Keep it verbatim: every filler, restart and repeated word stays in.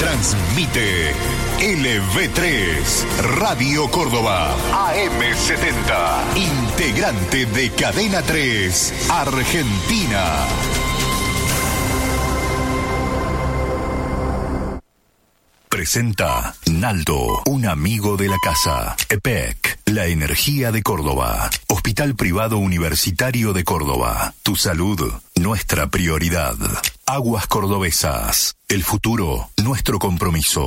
Transmite L V tres, Radio Córdoba, A M setenta, integrante de Cadena tres, Argentina. Presenta Naldo, un amigo de la casa. E P E C, la energía de Córdoba. Hospital Privado Universitario de Córdoba. Tu salud, nuestra prioridad. Aguas Cordobesas, el futuro, nuestro compromiso.